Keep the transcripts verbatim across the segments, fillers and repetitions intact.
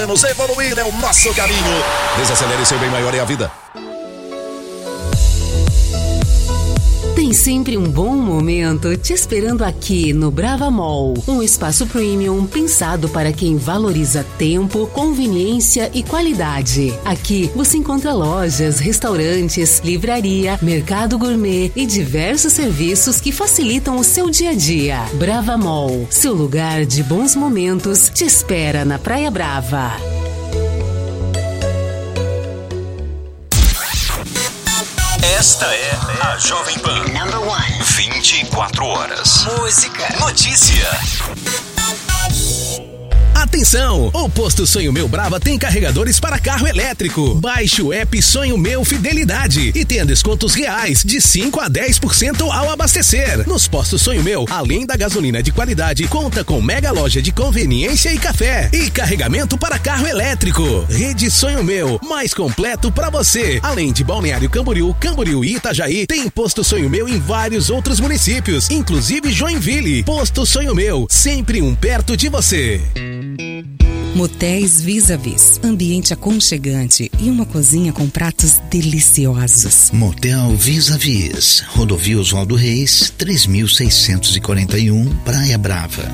Nos evoluir é o nosso caminho. Desacelere, seu bem maior é a vida. Tem sempre um bom momento te esperando aqui no Brava Mall. Um espaço premium pensado para quem valoriza tempo, conveniência e qualidade. Aqui você encontra lojas, restaurantes, livraria, mercado gourmet e diversos serviços que facilitam o seu dia a dia. Brava Mall, seu lugar de bons momentos, te espera na Praia Brava. Esta é a Jovem Pan. Number one. vinte e quatro horas. Música. Notícia. Atenção! O Posto Sonho Meu Brava tem carregadores para carro elétrico. Baixe o app Sonho Meu Fidelidade e tenha descontos reais de cinco a dez por cento ao abastecer. Nos postos Sonho Meu, além da gasolina de qualidade, conta com mega loja de conveniência e café. E carregamento para carro elétrico. Rede Sonho Meu, mais completo para você. Além de Balneário Camboriú, Camboriú e Itajaí, tem Posto Sonho Meu em vários outros municípios, inclusive Joinville. Posto Sonho Meu, sempre um perto de você. Motéis Vis-a-Vis, ambiente aconchegante e uma cozinha com pratos deliciosos. Motel Vis-a-Vis, Rodovia Oswaldo Reis, três mil seiscentos e quarenta e um, Praia Brava.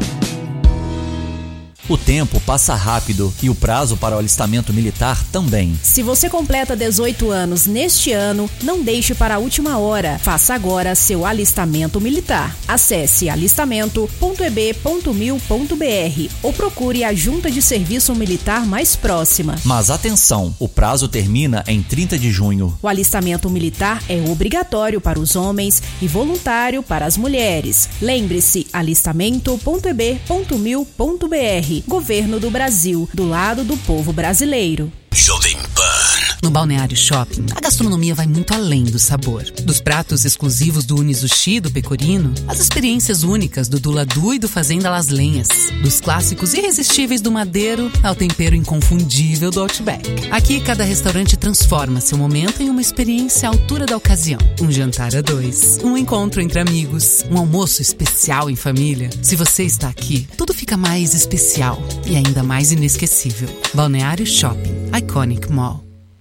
O tempo passa rápido e o prazo para o alistamento militar também. Se você completa dezoito anos neste ano, não deixe para a última hora. Faça agora seu alistamento militar. Acesse alistamento ponto e b ponto mil ponto b r ou procure a Junta de Serviço Militar mais próxima. Mas atenção, o prazo termina em trinta de junho. O alistamento militar é obrigatório para os homens e voluntário para as mulheres. Lembre-se, alistamento ponto e b ponto mil ponto b r. Governo do Brasil, do lado do povo brasileiro. Jovem Pan. No Balneário Shopping, a gastronomia vai muito além do sabor. Dos pratos exclusivos do Unizushi do Pecorino, as experiências únicas do Duladu e do Fazenda Las Lenhas, dos clássicos irresistíveis do Madeiro ao tempero inconfundível do Outback. Aqui, cada restaurante transforma seu momento em uma experiência à altura da ocasião. Um jantar a dois, um encontro entre amigos, um almoço especial em família. Se você está aqui, tudo fica mais especial e ainda mais inesquecível. Balneário Shopping, Iconic Mall.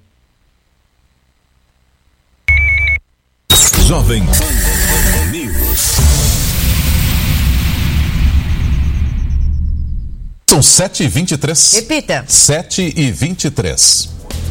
Jovem Pan News. São sete e vinte e três. Repita. sete e vinte e três.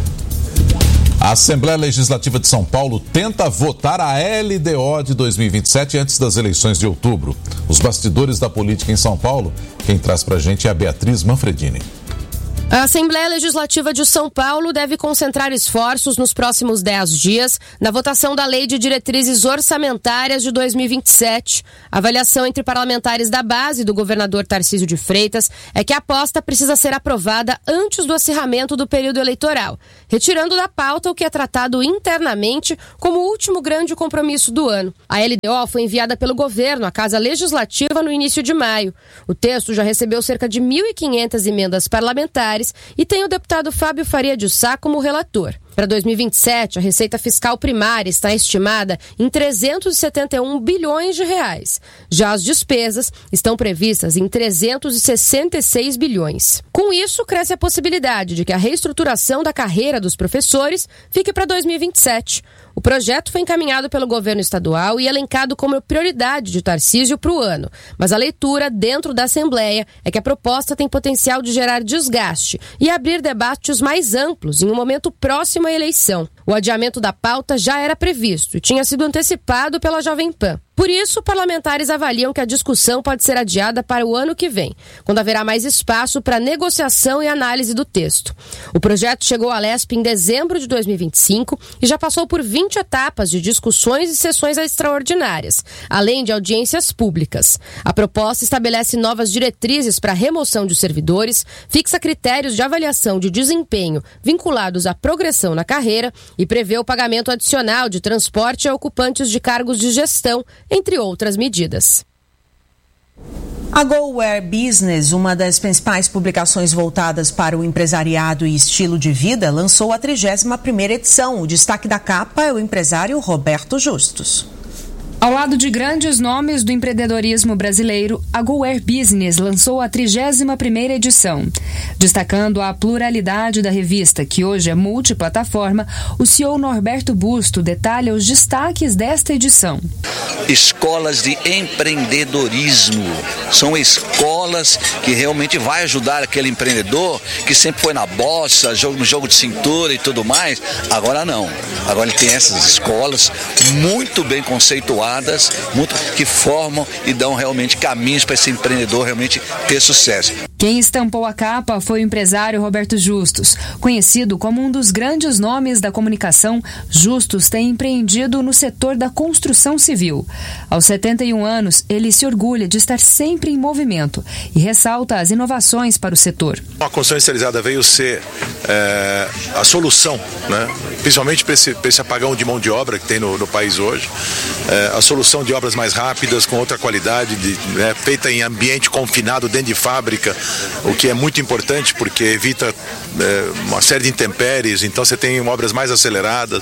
A Assembleia Legislativa de São Paulo tenta votar a L D O de dois mil e vinte e sete antes das eleições de outubro. Os bastidores da política em São Paulo, quem traz pra gente é a Beatriz Manfredini. A Assembleia Legislativa de São Paulo deve concentrar esforços nos próximos dez dias na votação da Lei de Diretrizes Orçamentárias de dois mil e vinte e sete. A avaliação entre parlamentares da base do governador Tarcísio de Freitas é que a aposta precisa ser aprovada antes do acirramento do período eleitoral, retirando da pauta o que é tratado internamente como o último grande compromisso do ano. A L D O foi enviada pelo governo à Casa Legislativa no início de maio. O texto já recebeu cerca de mil e quinhentas emendas parlamentares e tem o deputado Fábio Faria de Sá como relator. Para dois mil e vinte e sete, a receita fiscal primária está estimada em trezentos e setenta e um bilhões de reais. Já as despesas estão previstas em trezentos e sessenta e seis bilhões. Com isso, cresce a possibilidade de que a reestruturação da carreira dos professores fique para dois mil e vinte e sete. O projeto foi encaminhado pelo governo estadual e elencado como prioridade de Tarcísio para o ano. Mas a leitura dentro da Assembleia é que a proposta tem potencial de gerar desgaste e abrir debates mais amplos em um momento próximo à eleição. O adiamento da pauta já era previsto e tinha sido antecipado pela Jovem Pan. Por isso, parlamentares avaliam que a discussão pode ser adiada para o ano que vem, quando haverá mais espaço para negociação e análise do texto. O projeto chegou à Lesp em dezembro de dois mil e vinte e cinco e já passou por vinte etapas de discussões e sessões extraordinárias, além de audiências públicas. A proposta estabelece novas diretrizes para a remoção de servidores, fixa critérios de avaliação de desempenho vinculados à progressão na carreira e prevê o pagamento adicional de transporte a ocupantes de cargos de gestão, entre outras medidas. A GoWare Business, uma das principais publicações voltadas para o empresariado e estilo de vida, lançou a trigésima primeira edição. O destaque da capa é o empresário Roberto Justus. Ao lado de grandes nomes do empreendedorismo brasileiro, a GoAir Business lançou a trigésima primeira edição. Destacando a pluralidade da revista, que hoje é multiplataforma, o C E O Norberto Busto detalha os destaques desta edição. Escolas de empreendedorismo. São escolas que realmente vai ajudar aquele empreendedor que sempre foi na bossa, jogo, no jogo de cintura e tudo mais. Agora não. Agora ele tem essas escolas muito bem conceituadas, muito, que formam e dão realmente caminhos para esse empreendedor realmente ter sucesso. Quem estampou a capa foi o empresário Roberto Justus. Conhecido como um dos grandes nomes da comunicação, Justus tem empreendido no setor da construção civil. Aos setenta e um anos, ele se orgulha de estar sempre em movimento e ressalta as inovações para o setor. A construção industrializada veio ser é, a solução, né? Principalmente para esse, esse apagão de mão de obra que tem no, no país hoje. É, a solução de obras mais rápidas, com outra qualidade, de, né, feita em ambiente confinado dentro de fábrica, o que é muito importante porque evita é, uma série de intempéries, então você tem obras mais aceleradas.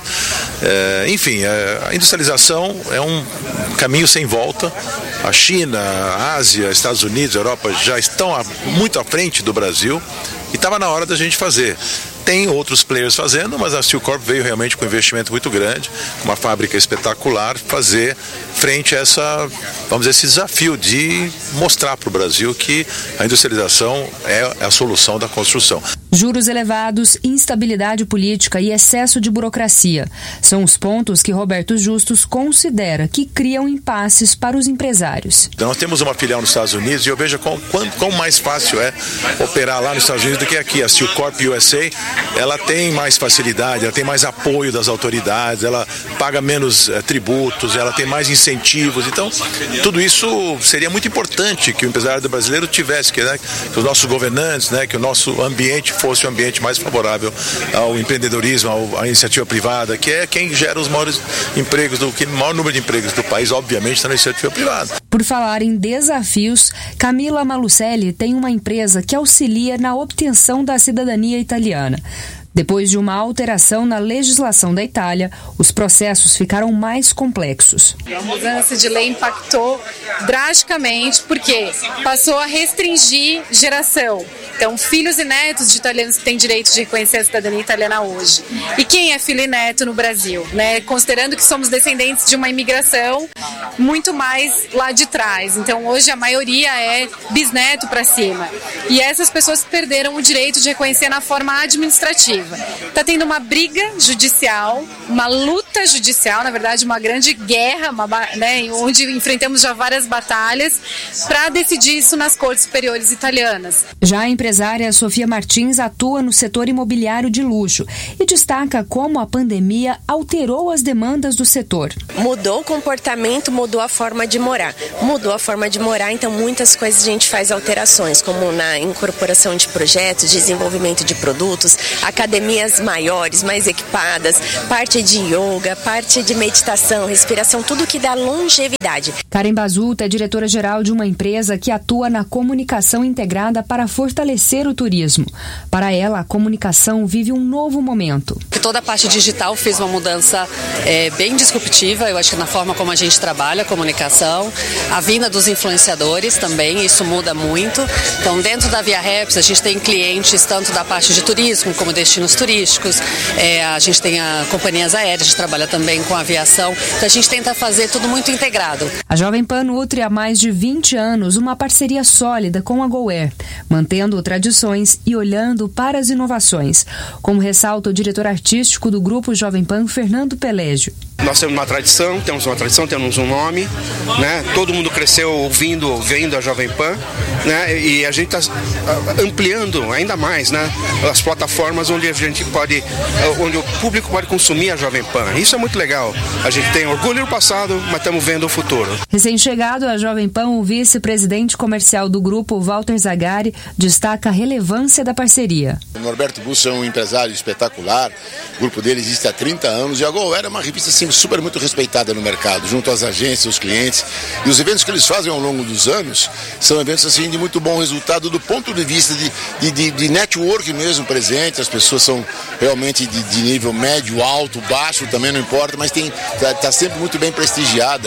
É, enfim, é, a industrialização é um caminho sem volta. A China, a Ásia, Estados Unidos, a Europa já estão a, muito à frente do Brasil e estava na hora da gente fazer. Tem outros players fazendo, mas a Steel Corp veio realmente com um investimento muito grande, uma fábrica espetacular, fazer frente a essa, vamos dizer, esse desafio de mostrar para o Brasil que a industrialização é a solução da construção. Juros elevados, instabilidade política e excesso de burocracia são os pontos que Roberto Justus considera que criam impasses para os empresários. Então, nós temos uma filial nos Estados Unidos e eu vejo quão, quão, quão mais fácil é operar lá nos Estados Unidos do que aqui. A Steel Corp U S A, ela tem mais facilidade, ela tem mais apoio das autoridades, ela paga menos é, tributos, ela tem mais incentivos. Então, tudo isso seria muito importante que o empresário brasileiro tivesse, que, né, que os nossos governantes, né, que o nosso ambiente fosse um ambiente mais favorável ao empreendedorismo, ao, à iniciativa privada, que é quem gera os maiores empregos, do, que, o maior número de empregos do país, obviamente, está na iniciativa privada. Por falar em desafios, Camila Malucelli tem uma empresa que auxilia na obtenção da cidadania italiana. Depois de uma alteração na legislação da Itália, os processos ficaram mais complexos. A mudança de lei impactou drasticamente porque passou a restringir geração. Então, filhos e netos de italianos que têm direito de reconhecer a cidadania italiana hoje. E quem é filho e neto no Brasil, né? Considerando que somos descendentes de uma imigração muito mais lá de trás. Então, hoje a maioria é bisneto para cima. E essas pessoas perderam o direito de reconhecer na forma administrativa. Está tendo uma briga judicial, uma luta judicial, na verdade uma grande guerra, uma, né, onde enfrentamos já várias batalhas para decidir isso nas cortes superiores italianas. Já a empresária Sofia Martins atua no setor imobiliário de luxo e destaca como a pandemia alterou as demandas do setor. Mudou o comportamento, mudou a forma de morar. Mudou a forma de morar, então muitas coisas a gente faz alterações, como na incorporação de projetos, desenvolvimento de produtos, academias maiores, mais equipadas, parte de yoga, parte de meditação, respiração, tudo que dá longevidade. Karen Basulta é diretora-geral de uma empresa que atua na comunicação integrada para fortalecer o turismo. Para ela, a comunicação vive um novo momento. Toda a parte digital fez uma mudança é, bem disruptiva, eu acho que na forma como a gente trabalha a comunicação, a vinda dos influenciadores também, isso muda muito. Então, dentro da Via Reps, a gente tem clientes tanto da parte de turismo como destinos turísticos, é, a gente tem a companhias aéreas, a gente trabalha também com aviação, então a gente tenta fazer tudo muito integrado. A Jovem Pan nutre há mais de vinte anos uma parceria sólida com a GoAir, mantendo tradições e olhando para as inovações, como ressalta o diretor artístico do Grupo Jovem Pan, Fernando Pelégio. Nós temos uma tradição, temos uma tradição, temos um nome, né? Todo mundo cresceu ouvindo, vendo a Jovem Pan, né? E a gente está ampliando ainda mais, né? As plataformas onde a gente pode, onde o público pode consumir a Jovem Pan. Isso é muito legal. A gente tem orgulho no passado, mas estamos vendo o futuro. Recém-chegado à Jovem Pan, o vice-presidente comercial do grupo, Walter Zagari, destaca a relevância da parceria. O Norberto Busto é um empresário espetacular, o grupo dele existe há trinta anos e a GoAir é uma revista assim, super muito respeitada no mercado, junto às agências, os clientes. E os eventos que eles fazem ao longo dos anos são eventos assim, de muito bom resultado do ponto de vista de, de, de, de network mesmo presente. As pessoas são realmente de, de nível médio, alto, baixo, também não importa, mas está tá sempre muito bem prestigiada.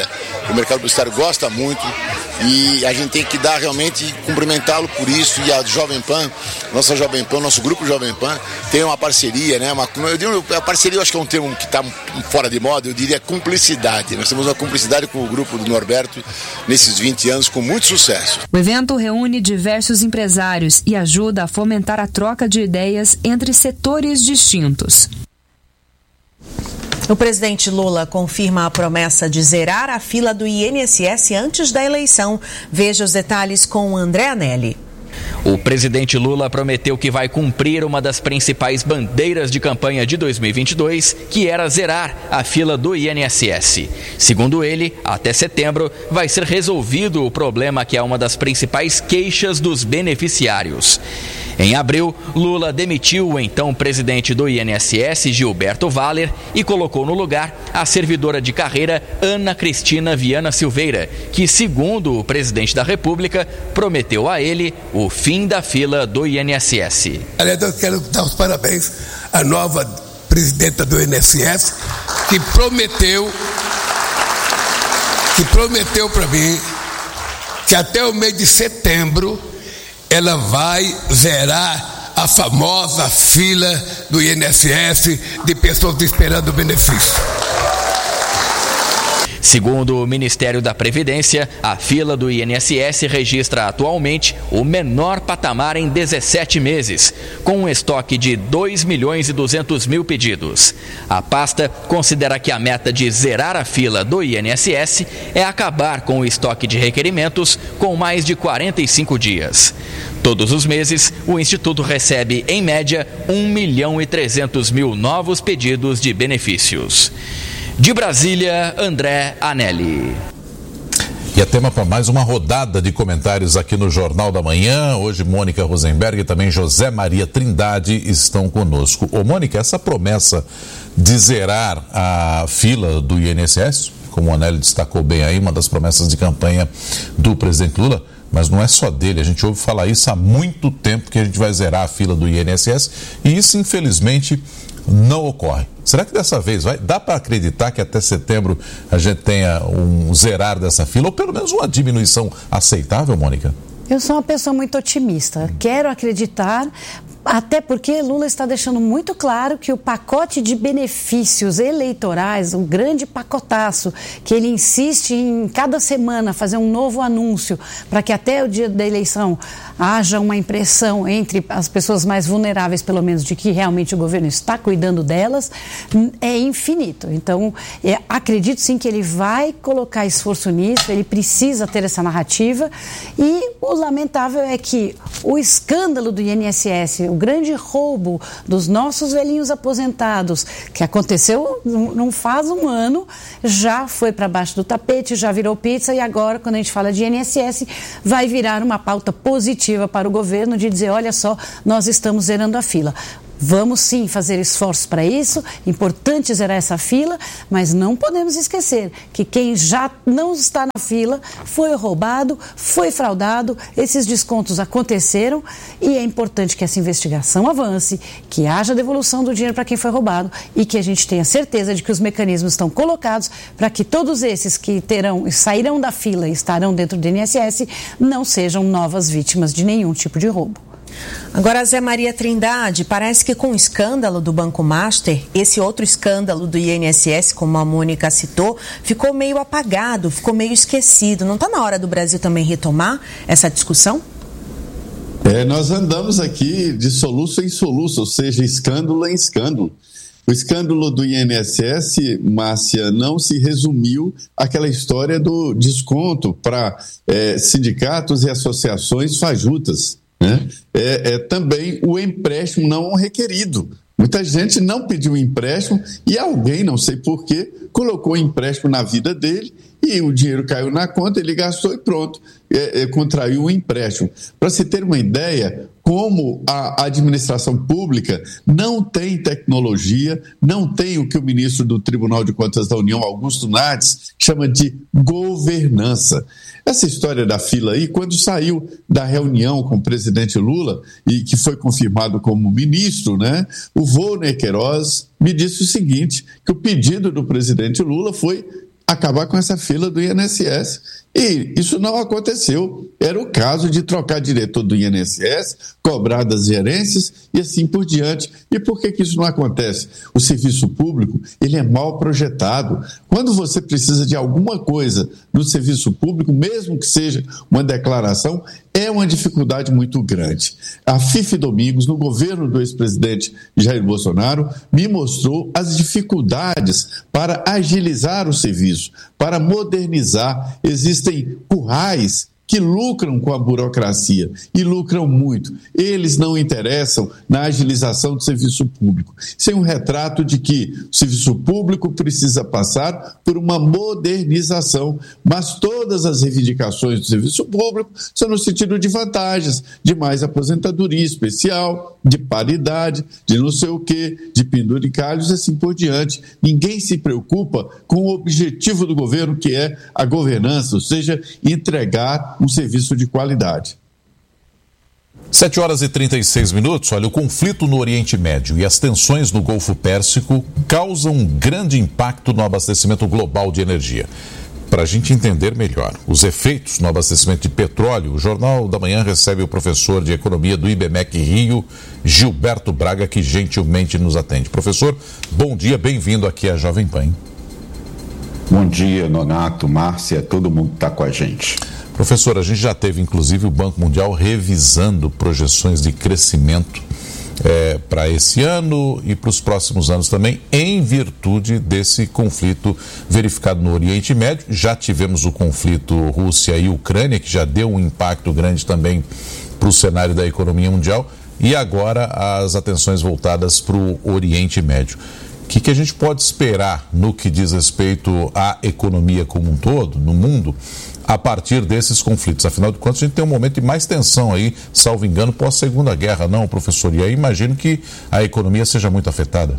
o mercado publicitário gosta muito e a gente tem que dar realmente, cumprimentá-lo por isso. E a Jovem Pan, nossa Jovem Pan, nosso grupo Jovem Pan, tem uma parceria, né? Uma, eu digo, a parceria eu acho que é um termo que está fora de moda, eu diria cumplicidade. Nós temos uma cumplicidade com o grupo do Norberto nesses vinte anos, com muito sucesso. O evento reúne diversos empresários e ajuda a fomentar a troca de ideias entre setores distintos. O presidente Lula confirma a promessa de zerar a fila do I N S S antes da eleição. Veja os detalhes com André Anelli. O presidente Lula prometeu que vai cumprir uma das principais bandeiras de campanha de dois mil e vinte e dois, que era zerar a fila do I N S S. Segundo ele, até setembro vai ser resolvido o problema que é uma das principais queixas dos beneficiários. Em abril, Lula demitiu o então presidente do I N S S, Gilberto Valler, e colocou no lugar a servidora de carreira Ana Cristina Viana Silveira, que, segundo o presidente da República, prometeu a ele o fim da fila do I N S S. Aliás, eu quero dar os parabéns à nova presidenta do I N S S, que prometeu, que prometeu para mim que até o mês de setembro ela vai zerar a famosa fila do I N S S de pessoas esperando o benefício. Segundo o Ministério da Previdência, a fila do I N S S registra atualmente o menor patamar em dezessete meses, com um estoque de dois milhões e duzentos mil pedidos. A pasta considera que a meta de zerar a fila do I N S S é acabar com o estoque de requerimentos com mais de quarenta e cinco dias. Todos os meses, o Instituto recebe, em média, um milhão e trezentos mil novos pedidos de benefícios. De Brasília, André Anelli. E é tema para mais uma rodada de comentários aqui no Jornal da Manhã. Hoje, Mônica Rosenberg e também José Maria Trindade estão conosco. Ô, Mônica, essa promessa de zerar a fila do I N S S, como o Anelli destacou bem aí, uma das promessas de campanha do presidente Lula, mas não é só dele, a gente ouve falar isso há muito tempo, que a gente vai zerar a fila do I N S S, e isso, infelizmente, não ocorre. Será que dessa vez vai? Dá para acreditar que até setembro a gente tenha um zerar dessa fila, ou pelo menos uma diminuição aceitável, Mônica? Eu sou uma pessoa muito otimista. Quero acreditar, até porque Lula está deixando muito claro que o pacote de benefícios eleitorais, um grande pacotaço, que ele insiste em cada semana fazer um novo anúncio para que até o dia da eleição haja uma impressão entre as pessoas mais vulneráveis, pelo menos, de que realmente o governo está cuidando delas, é infinito. Então, é, acredito sim que ele vai colocar esforço nisso, ele precisa ter essa narrativa, e o lamentável é que o escândalo do I N S S, o grande roubo dos nossos velhinhos aposentados, que aconteceu não faz um ano, já foi para baixo do tapete, já virou pizza, e agora, quando a gente fala de I N S S, vai virar uma pauta positiva para o governo de dizer, olha só, nós estamos zerando a fila. Vamos sim fazer esforços para isso, importante zerar essa fila, mas não podemos esquecer que quem já não está na fila foi roubado, foi fraudado, esses descontos aconteceram, e é importante que essa investigação avance, que haja devolução do dinheiro para quem foi roubado e que a gente tenha certeza de que os mecanismos estão colocados para que todos esses que terão, sairão da fila e estarão dentro do I N S S não sejam novas vítimas de nenhum tipo de roubo. Agora, Zé Maria Trindade, parece que com o escândalo do Banco Master, esse outro escândalo do I N S S, como a Mônica citou, ficou meio apagado, ficou meio esquecido. Não está na hora do Brasil também retomar essa discussão? É, nós andamos aqui de soluço em soluço, ou seja, escândalo em escândalo. O escândalo do I N S S, Márcia, não se resumiu àquela história do desconto para é, sindicatos e associações fajutas. Né? É, é também o empréstimo não requerido. Muita gente não pediu empréstimo e alguém, não sei porquê, colocou empréstimo na vida dele e o dinheiro caiu na conta, ele gastou e pronto, é, é, contraiu um empréstimo. Para se ter uma ideia, como a administração pública não tem tecnologia, não tem o que o ministro do Tribunal de Contas da União, Augusto Nardes, chama de governança. Essa história da fila aí, quando saiu da reunião com o presidente Lula, e que foi confirmado como ministro, né, o Volney Queiroz me disse o seguinte, que o pedido do presidente Lula foi acabar com essa fila do I N S S. E isso não aconteceu. Era o caso de trocar diretor do I N S S, cobrar das gerências e assim por diante. E por que que isso não acontece? O serviço público, ele é mal projetado. Quando você precisa de alguma coisa no serviço público, mesmo que seja uma declaração, é uma dificuldade muito grande. A Fife Domingos, no governo do ex-presidente Jair Bolsonaro, me mostrou as dificuldades para agilizar o serviço, para modernizar. Existem currais que lucram com a burocracia e lucram muito. Eles não interessam na agilização do serviço público. Isso é um retrato de que o serviço público precisa passar por uma modernização, mas todas as reivindicações do serviço público são no sentido de vantagens, de mais aposentadoria especial, de paridade, de não sei o quê, de penduricalhos e assim por diante. Ninguém se preocupa com o objetivo do governo, que é a governança, ou seja, entregar um serviço de qualidade. sete horas e trinta e seis minutos. Olha, o conflito no Oriente Médio e as tensões no Golfo Pérsico causam um grande impacto no abastecimento global de energia. Para a gente entender melhor os efeitos no abastecimento de petróleo, o Jornal da Manhã recebe o professor de Economia do IBMEC Rio, Gilberto Braga, que gentilmente nos atende. Professor, bom dia, bem-vindo aqui à Jovem Pan. Bom dia, Nonato, Márcia, todo mundo está com a gente. Professor, a gente já teve, inclusive, o Banco Mundial revisando projeções de crescimento é, para esse ano e para os próximos anos também, em virtude desse conflito verificado no Oriente Médio. Já tivemos o conflito Rússia e Ucrânia, que já deu um impacto grande também para o cenário da economia mundial, e agora as atenções voltadas para o Oriente Médio. O que, que a gente pode esperar no que diz respeito à economia como um todo, no mundo, a partir desses conflitos? Afinal de contas, a gente tem um momento de mais tensão aí, salvo engano, pós-segunda guerra, não, professor? E aí imagino que a economia seja muito afetada.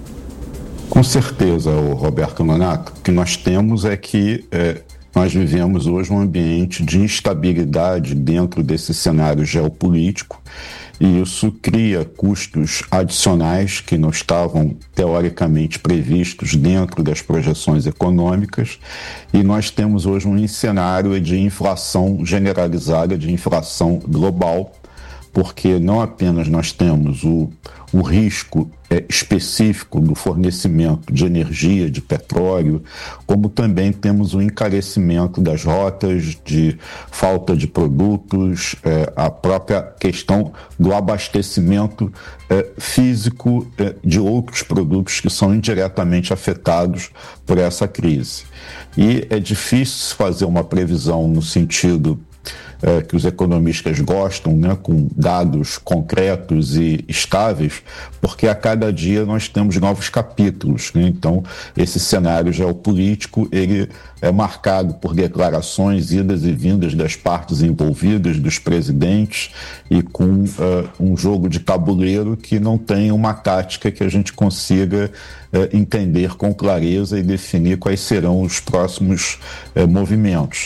Com certeza, Roberto Nonato. O que nós temos é que é, nós vivemos hoje um ambiente de instabilidade dentro desse cenário geopolítico, e isso cria custos adicionais que não estavam teoricamente previstos dentro das projeções econômicas, e nós temos hoje um cenário de inflação generalizada, de inflação global, porque não apenas nós temos o, o risco é, específico do fornecimento de energia, de petróleo, como também temos o encarecimento das rotas, de falta de produtos, é, a própria questão do abastecimento é, físico é, de outros produtos que são indiretamente afetados por essa crise. E é difícil fazer uma previsão no sentido É, que os economistas gostam, né, com dados concretos e estáveis, porque a cada dia nós temos novos capítulos, né? Então, esse cenário geopolítico, ele é marcado por declarações, idas e vindas das partes envolvidas, dos presidentes, e com uh, um jogo de tabuleiro que não tem uma tática que a gente consiga uh, entender com clareza e definir quais serão os próximos uh, movimentos.